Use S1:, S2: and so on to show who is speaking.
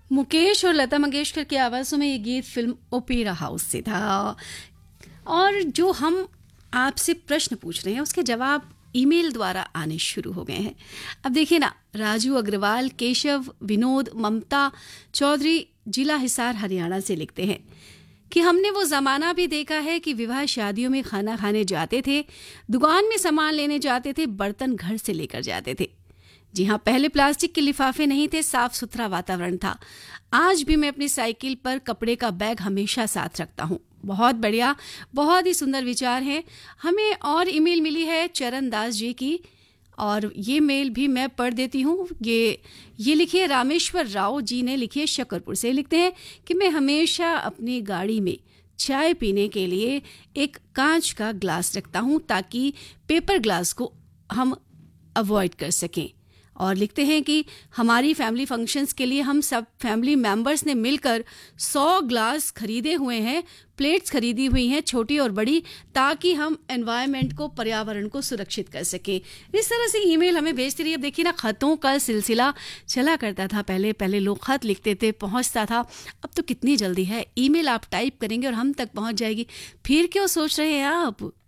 S1: मुकेश और लता मंगेशकर की आवाज़ों में ये गीत फिल्म ओपेरा हाउस से था। और जो हम आपसे प्रश्न पूछ रहे हैं उसके जवाब ईमेल द्वारा आने शुरू हो गए हैं। अब देखिए ना, राजू अग्रवाल, केशव, विनोद, ममता चौधरी जिला हिसार हरियाणा से लिखते हैं कि हमने वो ज़माना भी देखा है कि विवाह शादियों में खाना खाने जाते थे, दुकान में सामान लेने जाते थे, बर्तन घर से लेकर जाते थे। जी हाँ, पहले प्लास्टिक के लिफाफे नहीं थे, साफ सुथरा वातावरण था। आज भी मैं अपनी साइकिल पर कपड़े का बैग हमेशा साथ रखता हूँ। बहुत बढ़िया, बहुत ही सुंदर विचार हैं। हमें और ईमेल मिली है चरण दास जी की, और ये मेल भी मैं पढ़ देती हूँ। ये लिखिए, रामेश्वर राव जी ने लिखी है, शकरपुर से। लिखते हैं कि मैं हमेशा अपनी गाड़ी में चाय पीने के लिए एक कांच का ग्लास रखता हूँ ताकि पेपर ग्लास को हम अवॉइड कर सकें। और लिखते हैं कि हमारी फैमिली फंक्शंस के लिए हम सब फैमिली मेंबर्स ने मिलकर 100 ग्लास खरीदे हुए हैं, प्लेट्स खरीदी हुई हैं, छोटी और बड़ी, ताकि हम एनवायरनमेंट को, पर्यावरण को सुरक्षित कर सकें। इस तरह से ईमेल हमें भेजती रही। अब देखिए ना, खतों का सिलसिला चला करता था पहले लोग खत लिखते थे, पहुंचता था। अब तो कितनी जल्दी है, ईमेल आप टाइप करेंगे और हम तक पहुंच जाएगी। फिर क्यों सोच रहे हैं आप?